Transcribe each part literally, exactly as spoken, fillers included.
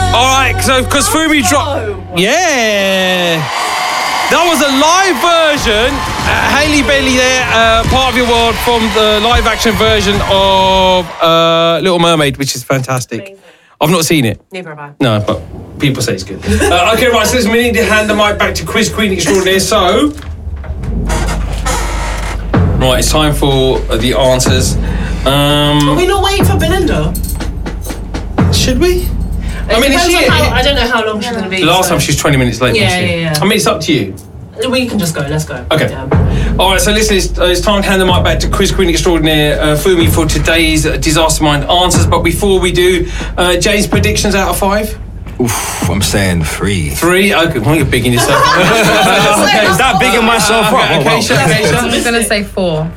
All right, so because Fumi dropped... Yeah. That was a live version. Uh, Hailey Bailey there, uh, part of your world from the live action version of uh, Little Mermaid, which is fantastic. Amazing. I've not seen it. Neither have I. No, but people say it's good. uh, okay, right, so listen, we need to hand the mic back to Quiz Queen Extraordinaire. So, right, it's time for the answers. Um, Are we not waiting for Belinda? Should we? It I mean, is she, how, I don't know how long she's going to be. Last so. time she was twenty minutes late. Yeah, wasn't she? yeah, yeah. I mean, it's up to you. We can just go. Let's go. Okay. Yeah. All right. So listen, it's, uh, it's time to hand the mic back to Quiz Queen Extraordinaire uh, Fumi for today's uh, Disaster Mind answers. But before we do, uh, James, predictions out of five. Oof, I'm saying three. Three. Okay. Well, you're bigging yourself. Okay, is that bigging myself up? Okay, okay, Acacia, Acacia. I'm just gonna say four.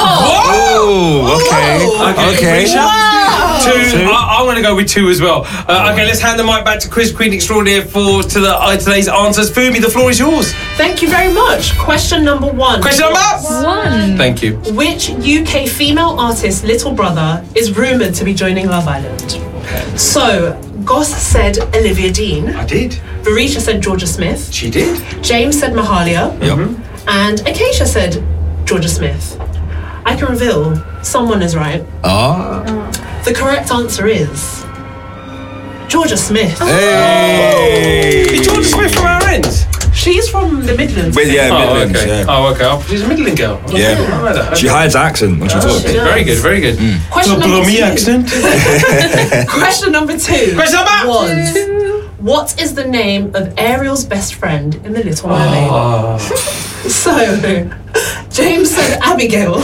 Oh, okay. Okay. Okay. Acacia? Two. two. I, I'm going to go with two as well. Uh, okay, let's hand the mic back to Quiz Queen Extraordinaire for to the, uh, today's answers. Fumi, the floor is yours. Thank you very much. Question number one. Question number One. Thank you. Which U K female artist, Little Brother, is rumoured to be joining Love Island? So, Goss said Olivia Dean. I did. Varisha said Georgia Smith. She did. James said Mahalia. Yep. And Acacia said Georgia Smith. I can reveal someone is right. Ah. The correct answer is Georgia Smith. Hey. Is Georgia Smith from our ends? She's from the Midlands. Wait, yeah, Oh, Midlands, okay. yeah. Oh, okay. Oh, she's a Midland girl. Yeah. Oh, She hides accent when she Oh, talks. she does. Very good, very good. Question number two. accent. Question number two. Question number was, what is the name of Ariel's best friend in The Little Mermaid? Oh. So, James said Abigail.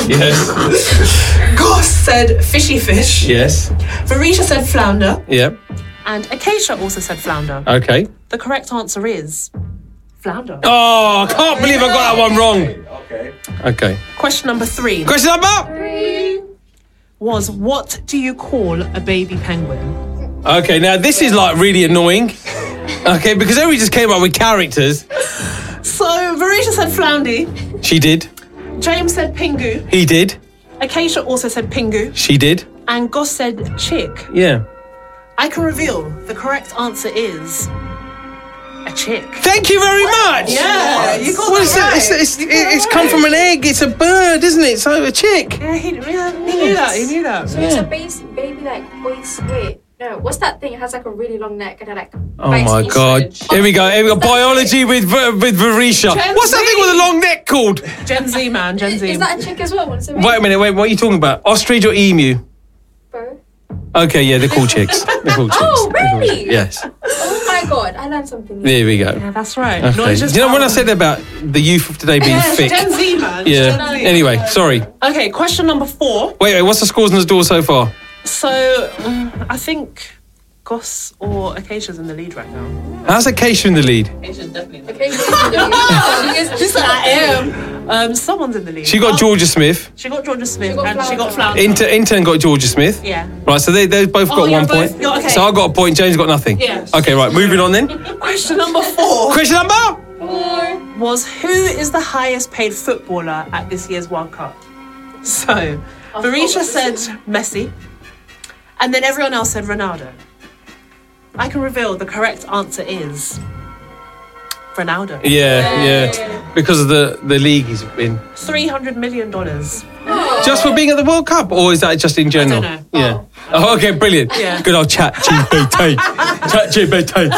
Yes. Goss said Fishy Fish. Yes. Varisha said Flounder. Yep. And Acacia also said Flounder. Okay. The correct answer is Flounder. Oh, I can't believe I got that one wrong. Okay. Okay. Question number three Question number. was, what do you call a baby penguin? Okay, now this is like really annoying. Okay, because everybody just came up with characters. So, Varisha said Floundy. She did. James said Pingu. He did. Acacia also said Pingu. She did. And Goss said Chick. Yeah. I can reveal the correct answer is a chick. Thank you very much. Yeah, you got Well, that it's, right. it's, it's, You got it's that come right. from an egg. It's a bird, isn't it? So a chick. Yeah, he, yeah, he knew that. He knew that. So it's a base, baby like wait, wait. No, what's that thing? It has like a really long neck and it like. Oh my God! Here we go. Here we go. Biology with V- with Varisha. Gen What's that Z. thing with a long neck called? Gen Z, man. Gen Z. Is that a chick as well? What's it Wait a minute. Wait. What are you talking about? Ostrich or emu? Bro. Okay. Yeah, they're called chicks. They're called chicks. Oh, They're called really? chicks. Yes. Oh my God! I learned something. There we go. Yeah, that's right. Okay. Not just Do you know when I power. said about the youth of today being Yeah, thick? Gen Z, man. Yeah. Gen Z. Anyway, sorry. Okay, question number four. Wait, wait. What's the scores on the door so far? So, um, I think Goss or Acacia's in the lead right now. How's Acacia in the lead? Acacia's definitely in the lead. Okay. Oh, She said I am. Um, someone's in the lead. She got Oh, Georgia Smith. She got Georgia Smith She got and she got Flounder. Flounder. Inter- intern got Georgia Smith. Yeah. Right, so they they both Oh, got you're one both- point. you're okay. So I got a point. James got nothing. Yeah. Okay, right. Moving on then. Question number four Question number. was, who is the highest paid footballer at this year's World Cup? So, Varisha said Messi, and then everyone else said Ronaldo. I can reveal the correct answer is Ronaldo. Yeah, yeah. Because of the the league he's in. Three hundred million dollars. Just for being at the World Cup, or is that just in general? know. Yeah. Oh, okay, brilliant. Yeah. Good old chat G B T. Chat G B T.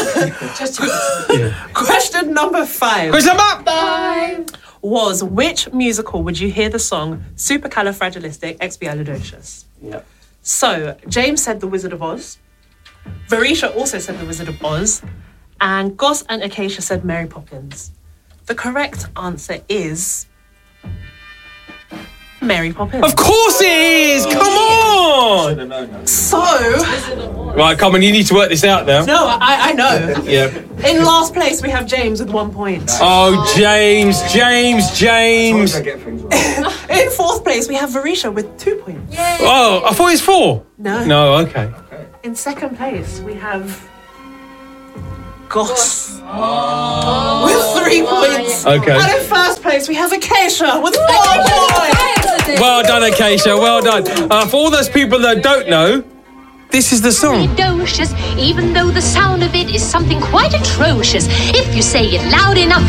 Question number five Question number. Bye. was, which musical would you hear the song Supercalifragilisticexpialidocious? Yeah. So, James said The Wizard of Oz. Varisha also said The Wizard of Oz. And Goss and Acacia said Mary Poppins. The correct answer is Mary Poppins. Of course it is. Come on. So, Right, come on. You need to work this out now. no, I, I know. Yeah. In last place, we have James with one point. Oh, James, James, James. In fourth place, we have Varisha with two points. Yay. Oh, I thought it was four. No. No, okay. In second place, we have Goss Oh, with three points. Okay. And in first place, we have Acacia with four points. Well done, Acacia. Well done. Uh, for all those people that don't know, This is the song. Docious, even though the sound of it is something quite atrocious. If you say it loud enough,